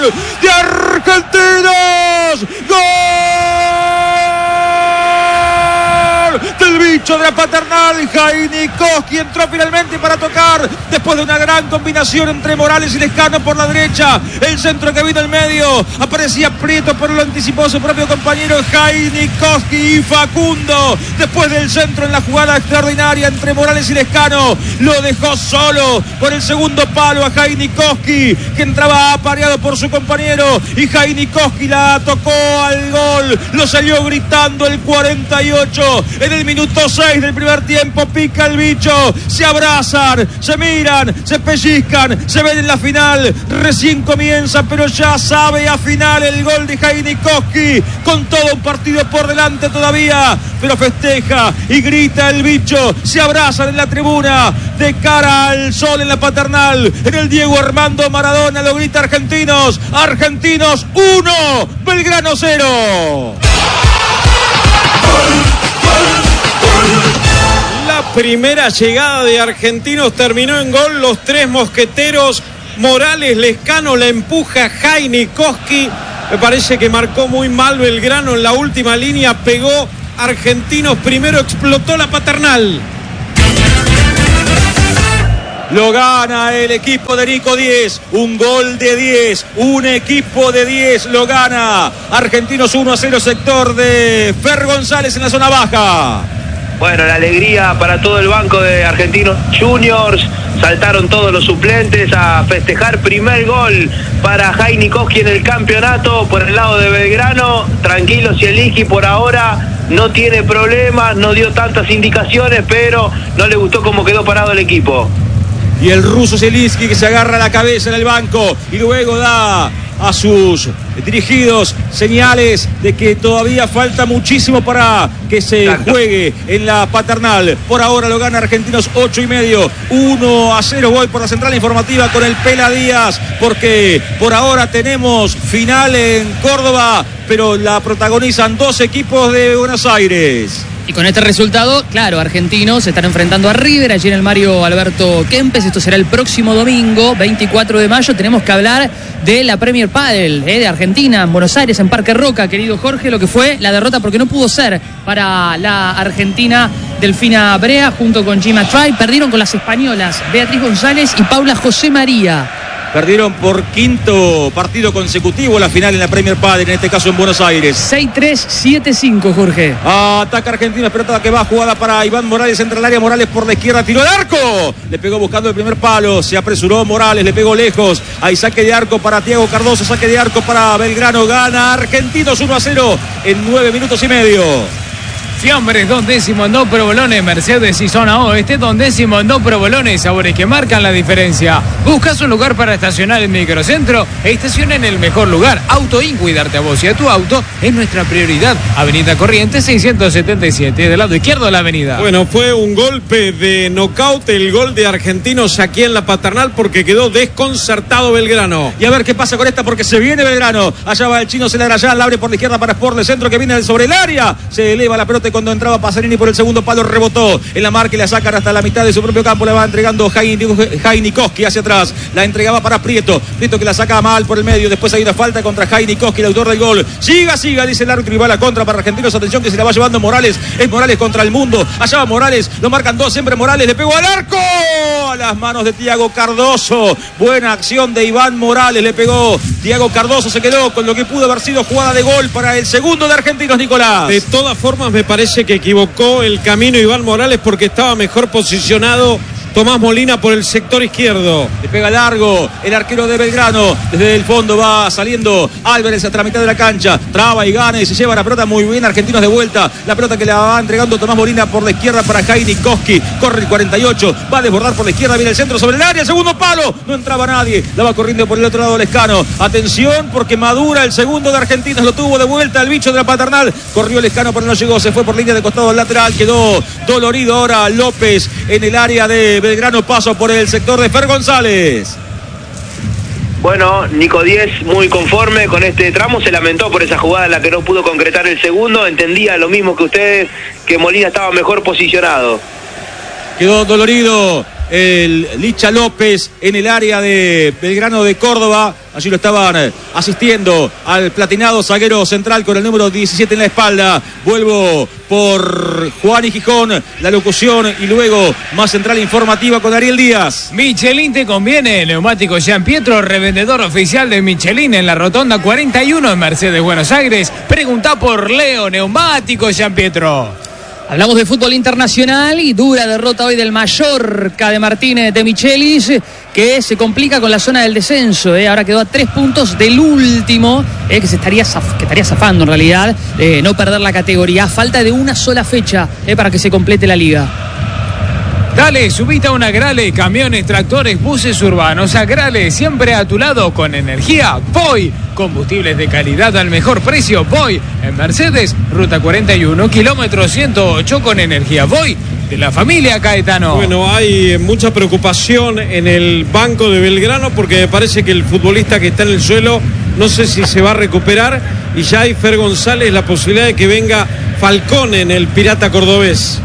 de Argentinos. ¡Gol del bicho de la Paternal! Jainikoski entró finalmente para tocar después de una gran combinación entre Morales y Lescano por la derecha. El centro que vino al medio, aparecía Prieto, pero lo anticipó su propio compañero Jainikoski y Facundo. Después del centro en la jugada extraordinaria entre Morales y Lescano, lo dejó solo por el segundo palo a Jainikoski, que entraba apareado por su compañero, y Jainikoski la tocó al gol. Lo salió gritando el 48 en el minuto 6 del primer tiempo. Pica el bicho, se abrazan, se miran, se pellizcan, se ven en la final. Recién comienza, pero ya sabe a final el gol de Jainikoski, con todo un partido por delante todavía, pero festeja y grita el bicho. Se abrazan en la tribuna de cara al sol en la Paternal, en el Diego Armando Maradona. Lo grita Argentinos. Argentinos 1, Belgrano 0. La primera llegada de Argentinos terminó en gol. Los tres mosqueteros, Morales, Lescano, la empuja Jainikoski. Me parece que marcó muy mal Belgrano en la última línea. Pegó Argentinos primero, explotó la Paternal. Lo gana el equipo de Nico 10, un gol de 10, un equipo de 10 lo gana. Argentinos 1-0, sector de Fer González en la zona baja. Bueno, la alegría para todo el banco de Argentinos Juniors. Saltaron todos los suplentes a festejar. Primer gol para Jainikoski en el campeonato por el lado de Belgrano. Tranquilo, Zielinski por ahora no tiene problemas, no dio tantas indicaciones, pero no le gustó cómo quedó parado el equipo. Y el ruso Zielinski, que se agarra la cabeza en el banco y luego da a sus dirigidos señales de que todavía falta muchísimo para que se juegue en la Paternal. Por ahora lo gana Argentinos 8,5, 1-0. Voy por la central informativa con el Pela Díaz, porque por ahora tenemos final en Córdoba, pero la protagonizan dos equipos de Buenos Aires. Y con este resultado, claro, Argentinos se están enfrentando a River allí en el Mario Alberto Kempes. Esto será el próximo domingo, 24 de mayo. Tenemos que hablar de la Premier Padel de Argentina, en Buenos Aires, en Parque Roca, querido Jorge, lo que fue la derrota, porque no pudo ser para la argentina Delfina Brea junto con Gima Try. Perdieron con las españolas Beatriz González y Paula José María. Perdieron por quinto partido consecutivo la final en la Premier Padel, en este caso en Buenos Aires. 6-3, 7-5, Jorge. Ataca Argentina, pelota que va, jugada para Iván Morales, entra al área, Morales por la izquierda, tiró al arco. Le pegó buscando el primer palo, se apresuró Morales, le pegó lejos. Hay saque de arco para Thiago Cardoso, saque de arco para Belgrano. Gana Argentinos 1-0 en 9 minutos y medio. Fiambres, 2 décimos en 2 provolones, Mercedes y zona oeste, 2 décimos en 2 provolones, sabores que marcan la diferencia. ¿Buscas un lugar para estacionar en Microcentro? Estaciona en el mejor lugar. Autoin, cuidarte a vos y a tu auto es nuestra prioridad. Avenida Corrientes 677, del lado izquierdo de la avenida. Bueno, fue un golpe de nocaut el gol de Argentinos aquí en la Paternal, porque quedó desconcertado Belgrano. Y a ver qué pasa con esta, porque se viene Belgrano. Allá va el chino Celarayán, la abre por la izquierda para Sport de centro, que viene sobre el área. Se eleva la pelota cuando entraba Pasarini por el segundo palo, rebotó en la marca y la sacan hasta la mitad de su propio campo. La va entregando Jainikoski hacia atrás, la entregaba para Prieto que la saca mal por el medio. Después hay una falta contra Jainikoski, el autor del gol. Siga, dice el árbitro, y va a la contra para Argentinos. Atención que se la va llevando Morales, es Morales contra el mundo. Allá va Morales, lo marcan dos, siempre Morales, le pegó al arco, a las manos de Thiago Cardoso. Buena acción de Iván Morales, le pegó Thiago Cardoso, se quedó con lo que pudo haber sido jugada de gol para el segundo de Argentinos, Nicolás. De todas formas me parece que equivocó el camino Iván Morales, porque estaba mejor posicionado Tomás Molina por el sector izquierdo. Le pega largo el arquero de Belgrano. Desde el fondo va saliendo Álvarez hasta la mitad de la cancha. Traba y gana y se lleva la pelota muy bien. Argentinos de vuelta. La pelota que la va entregando Tomás Molina por la izquierda para Jainikoski. Corre el 48. Va a desbordar por la izquierda. Viene el centro sobre el área. El segundo palo. No entraba nadie. La va corriendo por el otro lado Lescano. Atención, porque madura el segundo de Argentinos. Lo tuvo de vuelta el bicho de la Paternal. Corrió Lescano, pero no llegó. Se fue por línea de costado lateral. Quedó dolorido ahora López en el área de Belgrano. Paso por el sector de Fer González. Bueno, Nico 10 muy conforme con este tramo, se lamentó por esa jugada en la que no pudo concretar el segundo. Entendía lo mismo que ustedes, que Molina estaba mejor posicionado. Quedó dolorido el Licha López en el área de Belgrano de Córdoba. Allí lo estaban asistiendo al platinado zaguero central con el número 17 en la espalda. Vuelvo por Juan y Gijón, la locución y luego más central informativa con Ariel Díaz. Michelin te conviene. Neumáticos Jean Pietro, revendedor oficial de Michelin en la Rotonda 41 en Mercedes, Buenos Aires. Pregunta por Leo, Neumáticos Jean Pietro. Hablamos de fútbol internacional y dura derrota hoy del Mallorca de Martínez de Michelis, que se complica con la zona del descenso. Ahora quedó a 3 puntos del último, que estaría zafando en realidad, no perder la categoría. Falta de una sola fecha para que se complete la liga. Dale, subite a una Grale, camiones, tractores, buses urbanos. A Grale, siempre a tu lado con energía. Voy, combustibles de calidad al mejor precio. Voy, en Mercedes, ruta 41, kilómetro 108 con energía. Voy, de la familia Caetano. Bueno, hay mucha preocupación en el banco de Belgrano porque me parece que el futbolista que está en el suelo, no sé si se va a recuperar, y ya hay Fer González la posibilidad de que venga Falcón en el Pirata cordobés.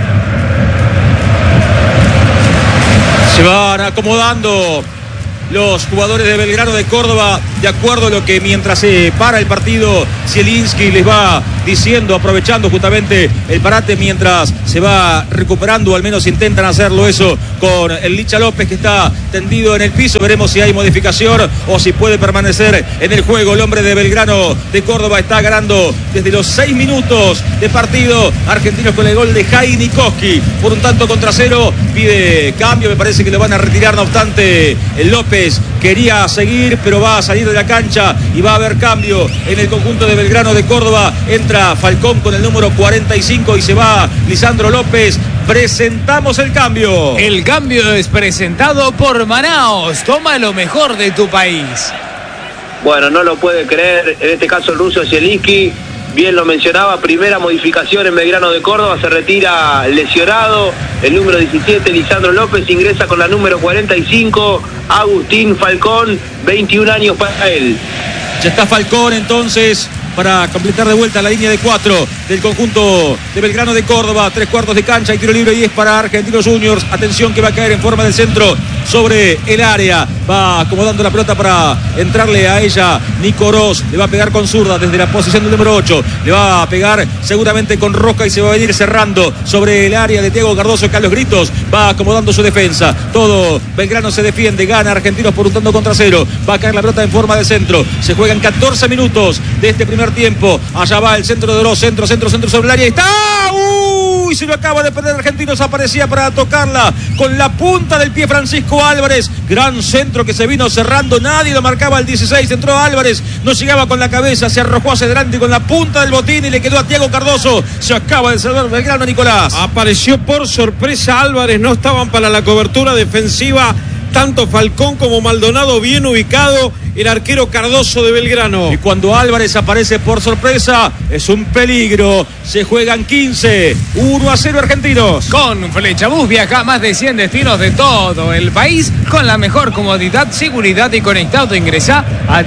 Se van acomodando los jugadores de Belgrano de Córdoba de acuerdo a lo que mientras se para el partido Zielinski les va diciendo, aprovechando justamente el parate mientras se va recuperando, o al menos intentan hacerlo eso con el Licha López que está tendido en el piso. Veremos si hay modificación o si puede permanecer en el juego. El hombre de Belgrano de Córdoba está ganando desde los 6 minutos de partido Argentinos con el gol de Jaini Koski por un tanto contra 0. Pide cambio, me parece que lo van a retirar, no obstante el López quería seguir, pero va a salir de la cancha y va a haber cambio en el conjunto de Belgrano de Córdoba. Entra Falcón con el número 45 y se va Lisandro López. Presentamos el cambio. El cambio es presentado por Manaos. Toma lo mejor de tu país. Bueno, no lo puede creer, en este caso el ruso Zielinski, bien lo mencionaba, primera modificación en Belgrano de Córdoba, se retira lesionado, el número 17, Lisandro López, ingresa con la número 45, Agustín Falcón, 21 años para él. Ya está Falcón entonces para completar de vuelta la línea de 4 del conjunto de Belgrano de Córdoba. 3/4 de cancha y tiro libre y es para Argentinos Juniors. Atención que va a caer en forma del centro sobre el área. Va acomodando la pelota para entrarle a ella Nico Oroz. Le va a pegar con zurda desde la posición del número 8. Le va a pegar seguramente con rosca y se va a venir cerrando sobre el área de Thiago Cardoso. Carlos Gritos va acomodando su defensa. Todo Belgrano se defiende. Gana Argentinos por un tanto contra 0. Va a caer la pelota en forma de centro. Se juegan 14 minutos de este primer tiempo. Allá va el centro de Oroz. Centro sobre el área. ¡Está! ¡Uy! Se lo acaba de perder Argentinos. Aparecía para tocarla con la punta del pie Francisco Álvarez. Gran centro que se vino cerrando. Nadie lo marcaba el 16. Entró Álvarez. No llegaba con la cabeza. Se arrojó hacia adelante con la punta del botín y le quedó a Thiago Cardoso. Se acaba de salvar Belgrano, Nicolás. Apareció por sorpresa Álvarez. No estaban para la cobertura defensiva tanto Falcón como Maldonado, bien ubicado el arquero Cardoso de Belgrano. Y cuando Álvarez aparece por sorpresa, es un peligro. Se juegan 15, 1-0 Argentinos. Con Flechabús viaja a más de 100 destinos de todo el país con la mejor comodidad, seguridad y conectado. Ingresa a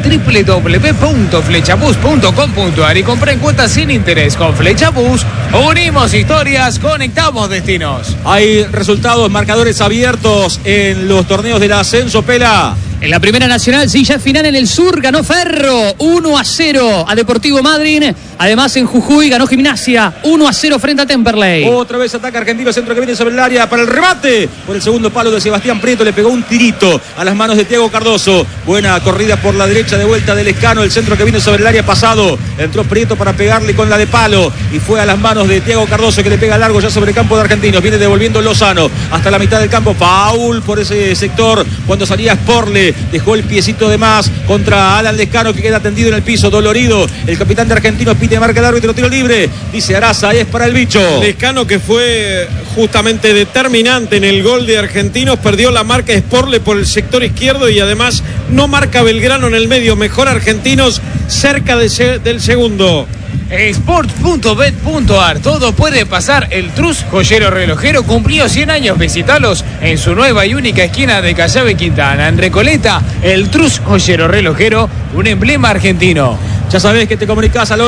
www.flechabús.com.ar y compra en cuotas sin interés. Con Flechabús unimos historias, conectamos destinos. Hay resultados, marcadores abiertos en los torneos del ascenso, Pela. En la Primera Nacional, sí, ya final en el sur, ganó Ferro 1-0 a Deportivo Madryn. Además en Jujuy ganó Gimnasia 1-0 frente a Temperley. Otra vez ataca Argentino, centro que viene sobre el área para el remate. Por el segundo palo de Sebastián Prieto, le pegó un tirito a las manos de Thiago Cardoso. Buena corrida por la derecha de vuelta del Lescano, el centro que viene sobre el área pasado. Entró Prieto para pegarle con la de palo y fue a las manos de Thiago Cardoso que le pega largo ya sobre el campo de Argentinos. Viene devolviendo Lozano hasta la mitad del campo. Foul por ese sector cuando salía Sporle. Dejó el piecito de más contra Alan Lescano que queda tendido en el piso, dolorido. El capitán de Argentinos pide marca de árbitro, tiro libre. Dice Araza, es para el bicho. Lescano, que fue justamente determinante en el gol de Argentinos, perdió la marca Sporle por el sector izquierdo y además no marca Belgrano en el medio. Mejor Argentinos cerca del segundo. Sport.bet.ar, todo puede pasar. El Trus Joyero Relojero cumplió 100 años. Visitalos en su nueva y única esquina de Callave Quintana. En Recoleta, el Trus Joyero Relojero, un emblema argentino. Ya sabés que te comunicás al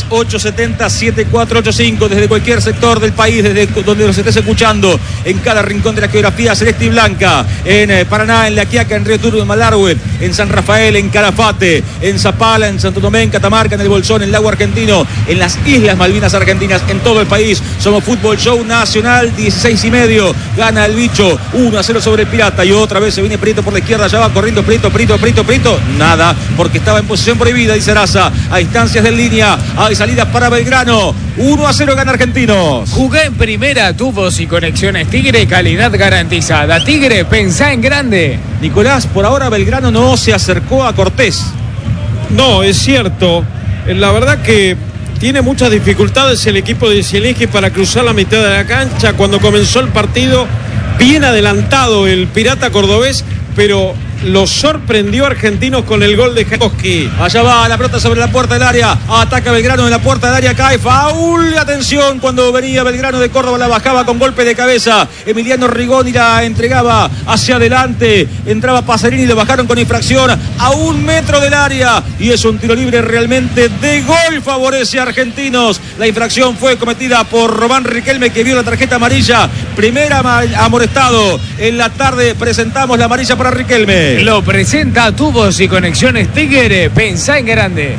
11-3-870-7485 desde cualquier sector del país, desde donde nos estés escuchando, en cada rincón de la geografía celeste y blanca, en Paraná, en La Quiaca, en Río Turbio, en Malargüe, en San Rafael, en Calafate, en Zapala, en Santo Tomé, en Catamarca, en El Bolsón, en Lago Argentino, en las Islas Malvinas Argentinas, en todo el país. Somos Fútbol Show Nacional, 16:30, gana el Bicho, 1-0 sobre el Pirata, y otra vez se viene Prieto por la izquierda, ya va corriendo Prieto, nada, porque estaba en posición prohibida, dice Araza. A instancias de línea, hay salidas para Belgrano. 1-0 gana Argentinos. Jugué en primera, tubos y conexiones Tigre, calidad garantizada. Tigre, pensá en grande. Nicolás, por ahora Belgrano no se acercó a Cortés. No, es cierto. La verdad que tiene muchas dificultades el equipo de Zielinski para cruzar la mitad de la cancha. Cuando comenzó el partido, bien adelantado el Pirata cordobés, pero lo sorprendió a Argentinos con el gol de Koski. Allá va la pelota sobre la puerta del área. Ataca Belgrano en la puerta del área. Cae faul. Atención, cuando venía Belgrano de Córdoba, la bajaba con golpe de cabeza. Emiliano Rigoni la entregaba hacia adelante. Entraba Pasarini y lo bajaron con infracción a 1 metro del área. Y es un tiro libre realmente de gol. Favorece a Argentinos. La infracción fue cometida por Román Riquelme, que vio la tarjeta amarilla. Primera amonestado. En la tarde presentamos la amarilla para Riquelme. Lo presenta Tubos y Conexiones Tigre, pensá en grande.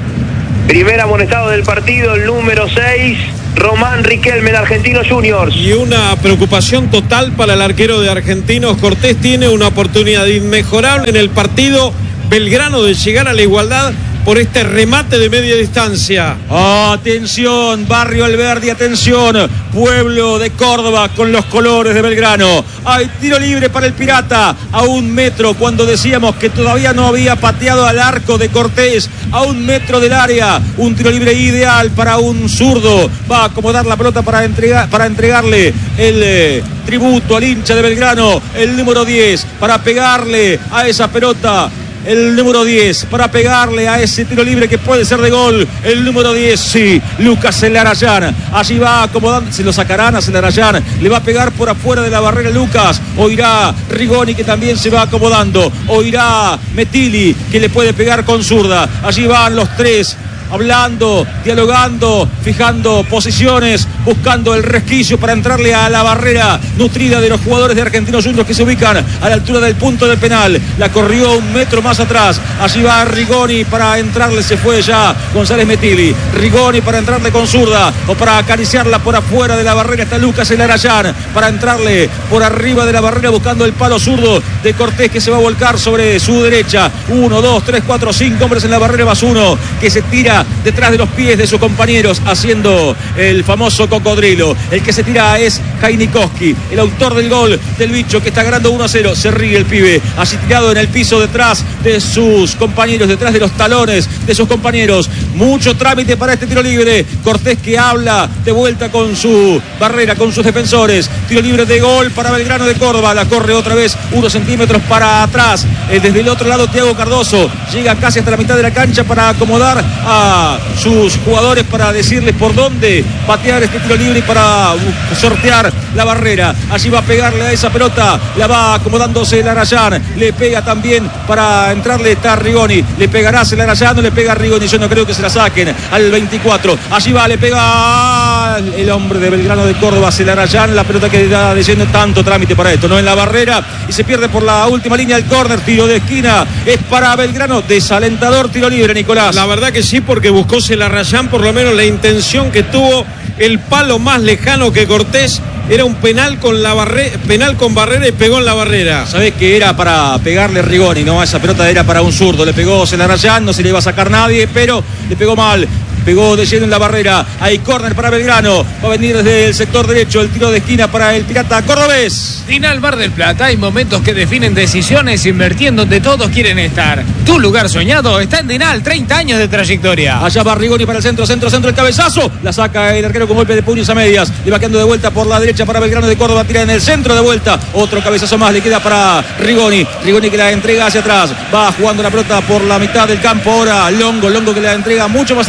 Primer amonestado del partido, el número 6, Román Riquelme, el Argentinos Juniors. Y una preocupación total para el arquero de Argentinos. Cortés tiene una oportunidad inmejorable en el partido. Belgrano de llegar a la igualdad por este remate de media distancia. Atención, Barrio Alberdi, atención, pueblo de Córdoba con los colores de Belgrano. Hay tiro libre para el Pirata a 1 metro, cuando decíamos que todavía no había pateado al arco de Cortés, a 1 metro del área. Un tiro libre ideal para un zurdo. Va a acomodar la pelota para entregarle el tributo al hincha de Belgrano, el número 10, para pegarle a esa pelota. El número 10 para pegarle a ese tiro libre que puede ser de gol. El número 10, sí, Lucas Celarayán. Allí va acomodando, se lo sacarán a Celarayán. Le va a pegar por afuera de la barrera Lucas. O irá Rigoni, que también se va acomodando. O irá Metilli, que le puede pegar con zurda. Allí van los tres, hablando, dialogando, fijando posiciones, buscando el resquicio para entrarle a la barrera nutrida de los jugadores de Argentinos Juniors, que se ubican a la altura del punto del penal. La corrió 1 metro más atrás. Allí va Rigoni para entrarle, se fue ya González Metilli. Rigoni para entrarle con zurda o para acariciarla por afuera de la barrera. Está Lucas Celarayán para entrarle por arriba de la barrera, buscando el palo zurdo de Cortés, que se va a volcar sobre su derecha. 1, 2, 3, 4, 5 hombres en la barrera más uno, que se tira detrás de los pies de sus compañeros, haciendo el famoso cocodrilo. El que se tira es Jaini Koski, el autor del gol del Bicho, que está ganando 1-0. Se ríe el pibe, así tirado en el piso detrás de sus compañeros, detrás de los talones de sus compañeros. Mucho trámite para este tiro libre. Cortés, que habla de vuelta con su barrera, con sus defensores. Tiro libre de gol para Belgrano de Córdoba. La corre otra vez 1 centímetros para atrás. Desde el otro lado, Thiago Cardoso llega casi hasta la mitad de la cancha para acomodar a sus jugadores, para decirles por dónde patear este tiro libre y para sortear la barrera. Allí va a pegarle a esa pelota, la va acomodándose Celarayán, le pega también para entrarle, está Rigoni, le pegará Celarayán, no le pega Rigoni, yo no creo que se la saquen al 24. Allí va, le pega el hombre de Belgrano de Córdoba, Celarayán, la pelota que está diciendo tanto trámite para esto, no en la barrera, y se pierde por la última línea. El córner, tiro de esquina, es para Belgrano. Desalentador tiro libre, Nicolás. La verdad que sí, porque buscó Celarayán por lo menos la intención que tuvo. El palo más lejano que Cortés era un penal con barrera, y pegó en la barrera. Sabés que era para pegarle Rigoni, ¿no? Esa pelota era para un zurdo, le pegó Celarayán, no se le iba a sacar nadie, pero le pegó mal. Pegó de lleno en la barrera. Hay córner para Belgrano. Va a venir desde el sector derecho el tiro de esquina para el Pirata cordobés. Dinal Mar del Plata, hay momentos que definen decisiones, invertir en donde todos quieren estar. Tu lugar soñado está en Dinal, 30 años de trayectoria. Allá va Rigoni para el centro, el cabezazo. La saca el arquero con golpe de puños a medias. Le va quedando de vuelta por la derecha para Belgrano de Córdoba. Tira en el centro de vuelta. Otro cabezazo más le queda para Rigoni. Rigoni, que la entrega hacia atrás. Va jugando la pelota por la mitad del campo ahora. Longo que la entrega mucho más atrás para sortear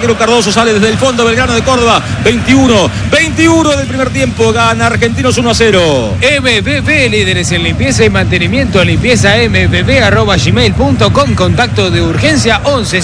arquero Cardoso, sale desde el fondo Belgrano de Córdoba. 21 del primer tiempo, gana Argentinos 1-0. MBB, líderes en limpieza y mantenimiento, limpieza mbb@gmail.com, contacto de urgencia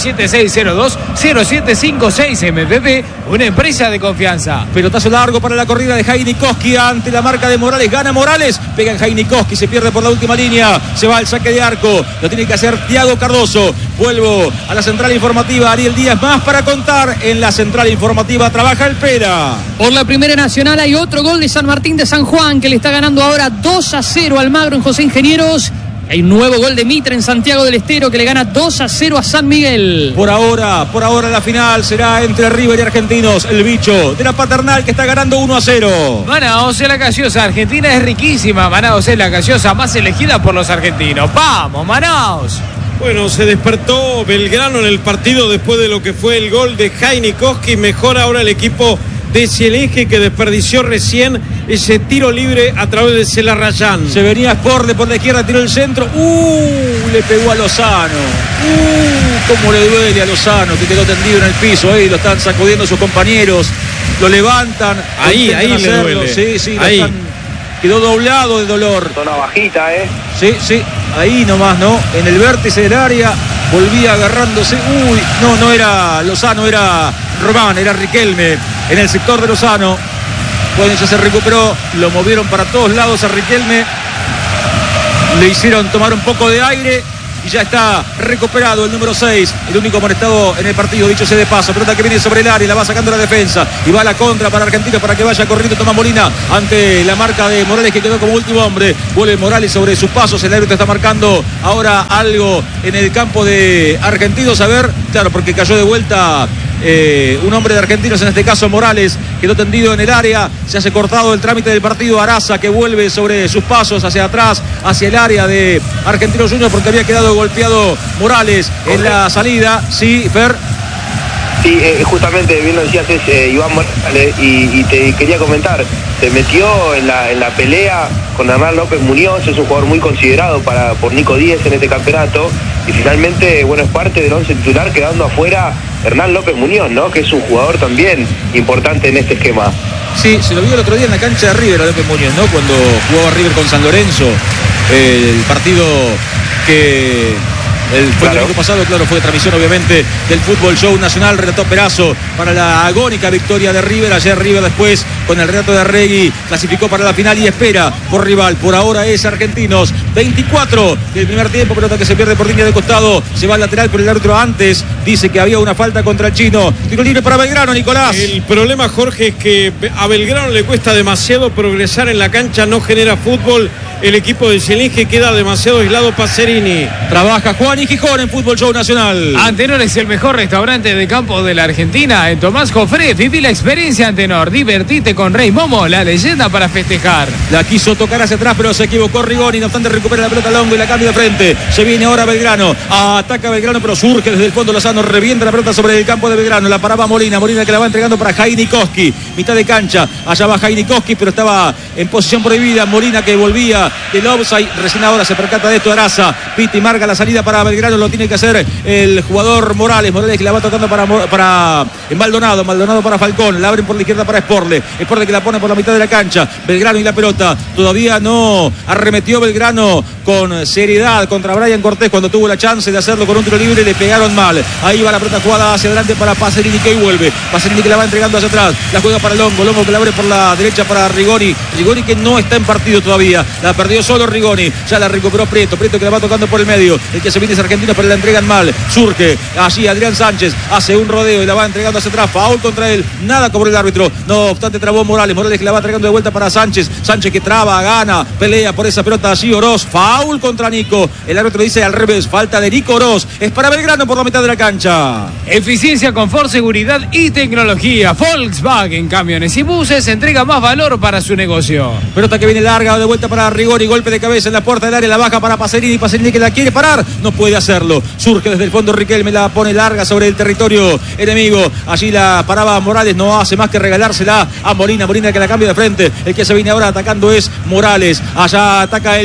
1176020756. MBB, una empresa de confianza. Pelotazo largo para la corrida de Heinikowski ante la marca de Morales, gana Morales, pega en Heinikowski, se pierde por la última línea, se va al saque de arco, lo tiene que hacer Thiago Cardoso. Vuelvo a la central informativa, Ariel Díaz, más para contar en la central informativa, trabaja el Pera. Por la Primera Nacional hay otro gol de San Martín de San Juan, que le está ganando ahora 2-0 al Almagro en José Ingenieros. Hay un nuevo gol de Mitre en Santiago del Estero, que le gana 2-0 a San Miguel. Por ahora la final será entre River y Argentinos. El bicho de la Paternal, que está ganando 1-0. Manaos es la gaseosa argentina, es riquísima. Manaos es la gaseosa más elegida por los argentinos. ¡Vamos, Manaos! Bueno, se despertó Belgrano en el partido después de lo que fue el gol de Heinikowski. Mejor ahora el equipo de Zielinski, que desperdició recién ese tiro libre a través de Celarrayán. Se venía Sporle por la izquierda, tiró el centro. Le pegó a Lozano. Cómo le duele a Lozano, que quedó tendido en el piso. Ahí lo están sacudiendo sus compañeros. Lo levantan. Ahí le duele. Sí, ahí. Quedó doblado de dolor. Zona bajita, Sí. Ahí nomás, ¿no? En el vértice del área. Volvía agarrándose. No era Lozano, era Román, era Riquelme. En el sector de Lozano. Cuando ya se recuperó, lo movieron para todos lados a Riquelme. Le hicieron tomar un poco de aire. Y ya está recuperado el número 6, el único amonestado en el partido, dicho sea de paso. Pelota que viene sobre el área, la va sacando la defensa. Y va a la contra para Argentinos para que vaya corriendo Tomás Molina ante la marca de Morales, que quedó como último hombre. Vuelve Morales sobre sus pasos. El árbitro está marcando ahora algo en el campo de Argentinos. A ver, claro, porque cayó de vuelta un hombre de Argentinos, en este caso Morales, quedó tendido en el área. Se hace cortado el trámite del partido. Araza, que vuelve sobre sus pasos hacia atrás, hacia el área de Argentinos Juniors, porque había quedado golpeado Morales en la salida. Sí, Fer. Sí, justamente bien lo decías, es Iván Morales, y te quería comentar, se metió en la pelea con Hernán López Muñoz. Es un jugador muy considerado por Nico Díez en este campeonato, y finalmente, bueno, es parte del 11 titular, quedando afuera Hernán López Muñoz, ¿no? Que es un jugador también importante en este esquema. Sí, se lo vio el otro día en la cancha de River a López Muñoz, ¿no? Cuando jugaba River con San Lorenzo, el partido que fue el domingo pasado, claro, fue de transmisión obviamente del Fútbol Show Nacional. Relató Perazo para la agónica victoria de River. Ayer River, después con el relato de Arregui, clasificó para la final y espera por rival. Por ahora es Argentinos. 24 del primer tiempo, pelota que se pierde por línea de costado, se va al lateral, pero el árbitro antes dice que había una falta contra el chino. Tiro libre para Belgrano, Nicolás. El problema, Jorge, es que a Belgrano le cuesta demasiado progresar en la cancha, no genera fútbol. El equipo de Zielinski, queda demasiado aislado Pacerini. Trabaja Juan y Gijón en Fútbol Show Nacional. Antenor es el mejor restaurante de campo de la Argentina. En Tomás Jofré, viví la experiencia Antenor. Divertite con Rey Momo, la leyenda para festejar. La quiso tocar hacia atrás, pero se equivocó Rigoni. No obstante, recupera la pelota Longo y la cambia de frente. Se viene ahora Belgrano. Ataca Belgrano, pero surge desde el fondo Lozano. Revienta la pelota sobre el campo de Belgrano. La paraba Molina. Molina, que la va entregando para Heinikowski. Mitad de cancha. Allá va Heinikowski, pero estaba en posición prohibida. Molina, que volvía del offside. Recién ahora se percata de esto Araza. Piti marca la salida para Belgrano. Lo tiene que hacer el jugador Morales. Morales, que la va tratando para Maldonado. Maldonado para Falcón. La abren por la izquierda para Sporle. Sporle, que la pone por la mitad de la cancha. Belgrano y la pelota. Todavía no arremetió Belgrano con seriedad contra Brian Cortés cuando tuvo la chance de hacerlo con un tiro libre. Le pegaron mal. Ahí va la pelota jugada hacia adelante para Pacerini, que vuelve. Pacerini, que la va entregando hacia atrás. La juega para Longo. Longo, que la abre por la derecha para Rigoni. Rigoni, que no está en partido todavía. La perdió solo Rigoni. Ya la recuperó Prieto. Prieto, que la va tocando por el medio. El que se viene es Argentino, pero la entregan mal. Surge allí Adrián Sánchez. Hace un rodeo y la va entregando hacia atrás. Foul contra él. Nada cobró el árbitro. No obstante, trabó Morales. Morales, que la va entregando de vuelta para Sánchez. Sánchez, que traba, gana, pelea por esa pelota allí Oroz. Foul contra Nico. El árbitro dice al revés. Falta de Nico Oroz. Es para Belgrano por la mitad de la cancha. Eficiencia, confort, seguridad y tecnología. Volkswagen Camiones y Buses entrega más valor para su negocio. Pelota que viene larga, de vuelta para Rigoni. Golpe de cabeza en la puerta del área. La baja para Pacerini. Pacerini, que la quiere parar. No puede hacerlo. Surge desde el fondo Riquelme. La pone larga sobre el territorio enemigo. Allí la paraba Morales. No hace más que regalársela a Molina. Molina, que la cambia de frente. El que se viene ahora atacando es Morales. Allá ataca el Morales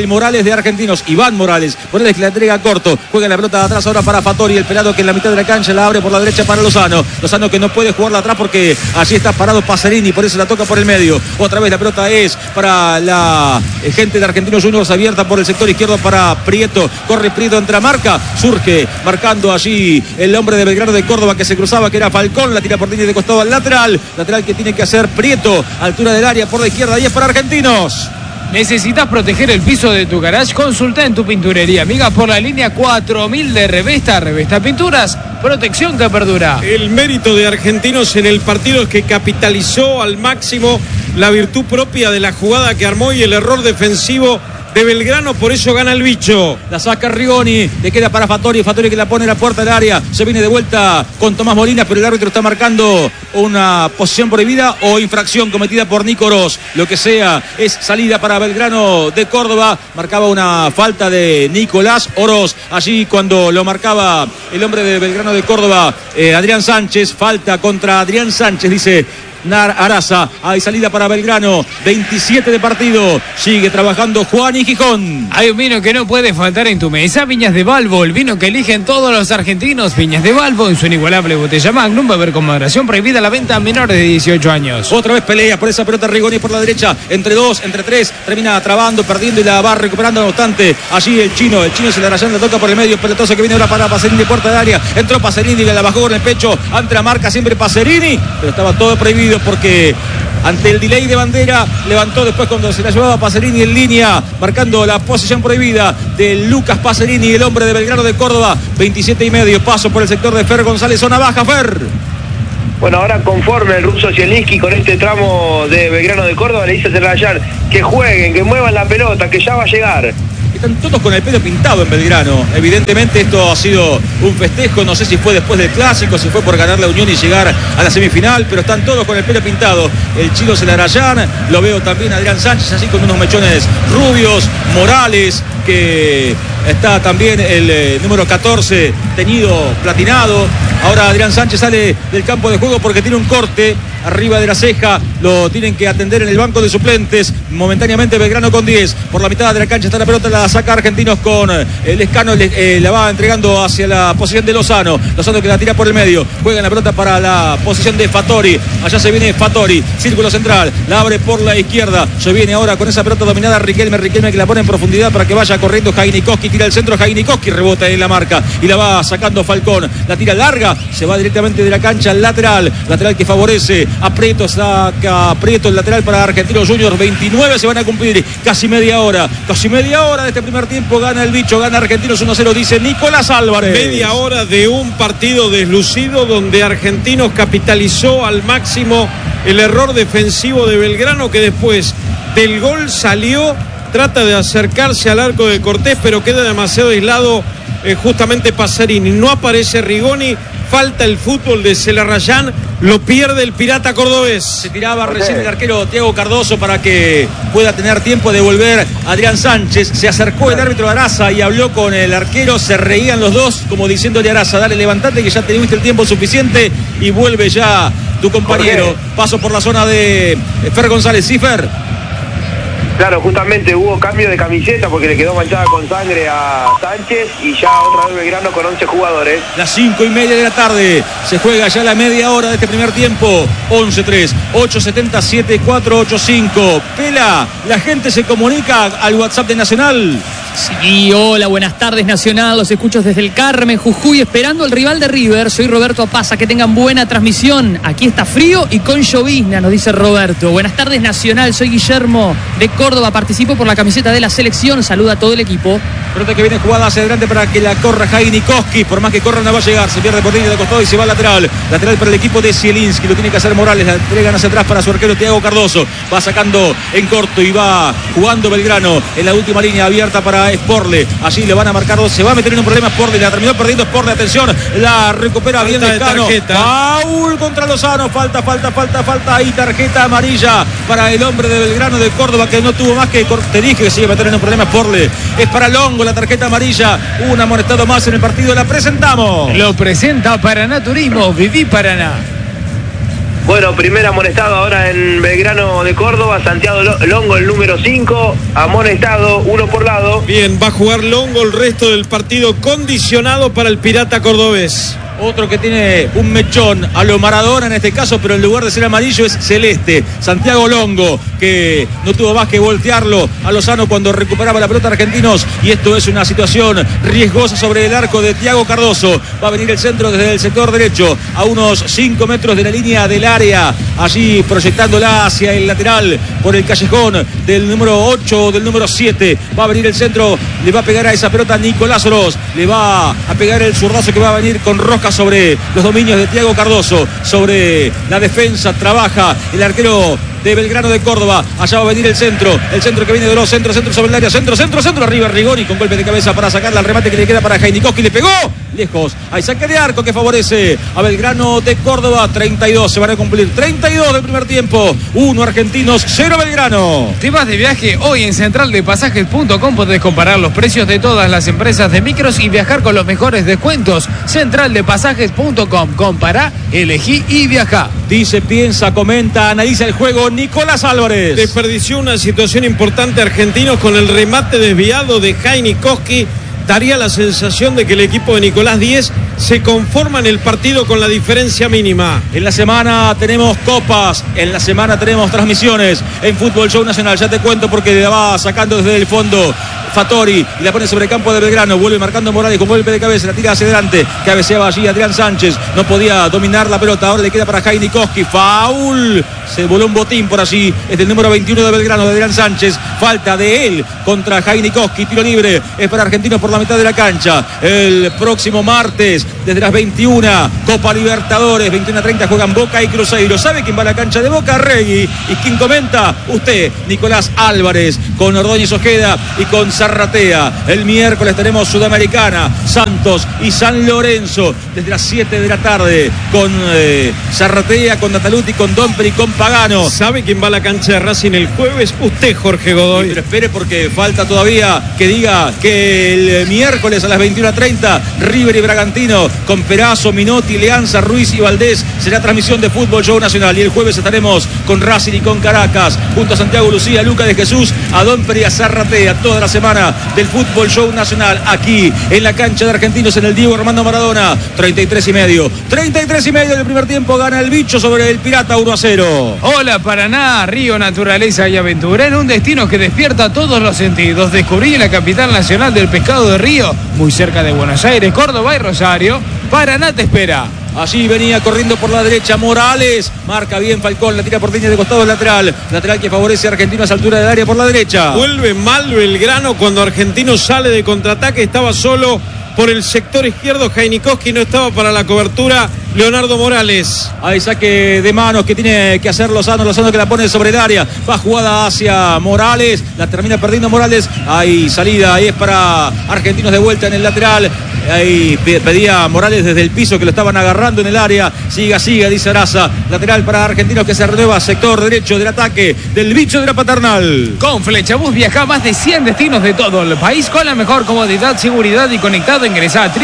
de Argentinos, Iván Morales que la entrega corto, juega la pelota de atrás ahora para Fattori, el pelado que en la mitad de la cancha la abre por la derecha para Lozano que no puede jugarla atrás porque allí está parado Pacerini, por eso la toca por el medio. Otra vez la pelota es para la gente de Argentinos Juniors, abierta por el sector izquierdo para Prieto, corre Prieto, entra marca, surge marcando allí el hombre de Belgrano de Córdoba que se cruzaba, que era Falcón, la tira por línea de costado al lateral que tiene que hacer Prieto, altura del área por la izquierda, y es para Argentinos. ¿Necesitas proteger el piso de tu garage? Consulta en tu pinturería amiga por la línea 4000 de Revesta Pinturas, protección que perdura. El mérito de Argentinos en el partido es que capitalizó al máximo la virtud propia de la jugada que armó y el error defensivo de Belgrano, por eso gana el bicho. La saca Rigoni, le queda para Fattori que la pone en la puerta del área, se viene de vuelta con Tomás Molina, pero el árbitro está marcando una posición prohibida o infracción cometida por Nico Oroz, lo que sea, es salida para Belgrano de Córdoba. Marcaba una falta de Nicolás Oroz allí cuando lo marcaba el hombre de Belgrano de Córdoba, Adrián Sánchez, falta contra Adrián Sánchez, dice Araza. Hay salida para Belgrano, 27 de partido, sigue trabajando Juan y Gijón. Hay un vino que no puede faltar en tu mesa, Viñas de Balbo, el vino que eligen todos los argentinos. Viñas de Balbo en su inigualable botella Magnum, beber con moderación, prohibida la venta a menores de 18 años. Otra vez pelea por esa pelota Rigoni por la derecha, entre dos, entre tres, termina trabando, perdiendo y la va recuperando, no obstante, allí el chino se la rayando, toca por el medio, pelotazo que viene ahora para Pacerini de puerta de área, entró Pacerini, la bajó con el pecho, ante la marca siempre Pacerini, pero estaba todo prohibido porque ante el delay de bandera levantó después cuando se la llevaba Pacerini en línea, marcando la posición prohibida de Lucas Pacerini, el hombre de Belgrano de Córdoba. 27,5, paso por el sector de Fer González, zona baja. Fer. Bueno, ahora conforme el ruso Zielinski con este tramo de Belgrano de Córdoba, le dice a Serrayán que jueguen, que muevan la pelota, que ya va a llegar. Están todos con el pelo pintado en Belgrano. Evidentemente esto ha sido un festejo, no sé si fue después del clásico, si fue por ganar la Unión y llegar a la semifinal, pero están todos con el pelo pintado. El Chilo Celarayán, lo veo también Adrián Sánchez, así con unos mechones rubios, Morales, que está también el número 14, teñido platinado. Ahora Adrián Sánchez sale del campo de juego porque tiene un corte arriba de la ceja, lo tienen que atender en el banco de suplentes. Momentáneamente Belgrano con 10, por la mitad de la cancha está la pelota, la saca Argentinos con el Escano, la va entregando hacia la posición de Lozano que la tira por el medio, juega la pelota para la posición de Fattori, allá se viene Fattori, círculo central, la abre por la izquierda, se viene ahora con esa pelota dominada Riquelme que la pone en profundidad para que vaya corriendo Jainikoski, tira el centro, Jainikoski rebota en la marca y la va sacando Falcón, la tira larga, se va directamente de la cancha al lateral que favorece a Prieto, saca Prieto el lateral para Argentinos Juniors. 29 se van a cumplir, casi media hora de este primer tiempo. Gana el bicho, gana Argentinos 1-0, dice Nicolás Álvarez. Media hora de un partido deslucido donde Argentinos capitalizó al máximo el error defensivo de Belgrano, que después del gol salió, trata de acercarse al arco de Cortés, pero queda demasiado aislado justamente Pacerini, no aparece Rigoni. Falta el fútbol de Celarayán, lo pierde el pirata cordobés. Se tiraba recién el arquero Thiago Cardoso para que pueda tener tiempo de volver Adrián Sánchez. Se acercó el árbitro Araza y habló con el arquero, se reían los dos como diciéndole a Araza, dale, levantate que ya tuviste el tiempo suficiente y vuelve ya tu compañero. Paso por la zona de Fer González. Sí, Fer. Claro, justamente hubo cambio de camiseta porque le quedó manchada con sangre a Sánchez y ya otra vez Belgrano con 11 jugadores. Las 5:30 de la tarde, se juega ya la media hora de este primer tiempo. 11-3, 877-485. Pela, la gente se comunica al WhatsApp de Nacional. Sí, hola, buenas tardes Nacional, los escucho desde el Carmen, Jujuy, esperando al rival de River. Soy Roberto Apaza, que tengan buena transmisión. Aquí está frío y con llovizna, nos dice Roberto. Buenas tardes Nacional, soy Guillermo de Córdoba, participo por la camiseta de la selección, saluda a todo el equipo. Pelota que viene jugada hacia adelante para que la corra Jainikoski, por más que corra no va a llegar, se pierde por línea de costado y se va al lateral para el equipo de Zielinski, lo tiene que hacer Morales, la entregan hacia atrás para su arquero Thiago Cardoso, va sacando en corto y va jugando Belgrano en la última línea abierta para Sporle, allí le van a marcar dos, se va a meter en un problema Sporle, la terminó perdiendo Sporle, atención, la recupera bien Lescano, foul contra Lozano, falta y tarjeta amarilla para el hombre de Belgrano de Córdoba que no tuvo más que, te dije que se iba a meter en un problema Sporle, es para Longo la tarjeta amarilla, un amonestado más en el partido, la presentamos. Lo presenta Paraná Turismo, viví Paraná. Bueno, primer amonestado ahora en Belgrano de Córdoba, Santiago Longo, el número 5, amonestado, 1 por lado. Bien, va a jugar Longo el resto del partido, condicionado para el Pirata cordobés. Otro que tiene un mechón a lo Maradona en este caso, pero en lugar de ser amarillo es celeste. Santiago Longo, que no tuvo más que voltearlo a Lozano cuando recuperaba la pelota Argentinos. Y esto es una situación riesgosa sobre el arco de Thiago Cardoso. Va a venir el centro desde el sector derecho, a unos 5 metros de la línea del área. Allí proyectándola hacia el lateral por el callejón del número 8 o del número 7. Va a venir el centro, le va a pegar a esa pelota Nicolás Oroz. Le va a pegar el zurdazo que va a venir con rosca sobre los dominios de Thiago Cardoso, sobre la defensa, trabaja el arquero de Belgrano de Córdoba. Allá va a venir el centro que viene de los centro sobre el área, centro, arriba Rigoni con golpe de cabeza para sacarla al remate que le queda para Heinikowski, le pegó lejos, hay saque de arco que favorece a Belgrano de Córdoba. 32, se van a cumplir 32 del primer tiempo, 1 Argentinos, 0 Belgrano. Te vas de viaje hoy en centraldepasajes.com, podés comparar los precios de todas las empresas de micros y viajar con los mejores descuentos. Centraldepasajes.com, compará, elegí y viajá. Dice, piensa, comenta, analiza el juego Nicolás Álvarez. Desperdició una situación importante Argentinos con el remate desviado de Heinikowski. Daría la sensación de que el equipo de Nicolás Díez se conforma en el partido con la diferencia mínima. En la semana tenemos copas, en la semana tenemos transmisiones en Fútbol Show Nacional. Ya te cuento porque la va sacando desde el fondo Fattori y la pone sobre el campo de Belgrano. Vuelve marcando Morales con golpe de cabeza, la tira hacia adelante. Cabeceaba allí Adrián Sánchez, no podía dominar la pelota. Ahora le queda para Heinikowski. Faul. Se voló un botín por allí. Es del número 21 de Belgrano, de Adrián Sánchez. Falta de él contra Heinikowski. Tiro libre. Es para Argentinos por la mitad de la cancha. El próximo martes, desde las 21, Copa Libertadores, 21:30, juegan Boca y Cruzeiro. ¿Sabe quién va a la cancha de Boca? Regui. ¿Y quién comenta? Usted, Nicolás Álvarez, con Ordóñez Ojeda y con Zarratea. El miércoles tenemos Sudamericana, Santos y San Lorenzo, desde las 7 de la tarde, con Zarratea, con Nataluti, con Domper y con Pagano. ¿Sabe quién va a la cancha de Racing el jueves? Usted, Jorge Godoy. Pero espere, porque falta todavía que diga que el miércoles a las 21:30, River y Bragantino, con Perazo, Minotti, Leanza, Ruiz y Valdés, será transmisión de Fútbol Show Nacional. Y el jueves estaremos con Racing y con Caracas, junto a Santiago Lucía, Luca de Jesús, a Domper y a Zarratea, toda la semana del Fútbol Show Nacional, aquí en la cancha de Argentinos, en el Diego Armando Maradona. 33,5 del primer tiempo, gana el Bicho sobre el Pirata 1-0. Hola Paraná, río, naturaleza y aventura en un destino que despierta todos los sentidos. Descubrí la capital nacional del pescado de río, muy cerca de Buenos Aires, Córdoba y Rosario. Paraná te espera. Allí venía corriendo por la derecha Morales, marca bien Falcón, la tira por línea de costado lateral que favorece a Argentinos a altura del área por la derecha. Vuelve mal Belgrano cuando Argentinos sale de contraataque, estaba solo por el sector izquierdo, Heinikowski no estaba para la cobertura, Leonardo Morales. Hay saque de manos que tiene que hacer Lozano que la pone sobre el área, va jugada hacia Morales, la termina perdiendo Morales, hay salida, ahí es para Argentinos de vuelta en el lateral. Ahí pedía Morales desde el piso que lo estaban agarrando en el área. Siga, dice Araza. Lateral para Argentinos que se renueva. Sector derecho del ataque del Bicho de la Paternal. Con Flechabús viaja a más de 100 destinos de todo el país con la mejor comodidad, seguridad y conectado. Ingresá a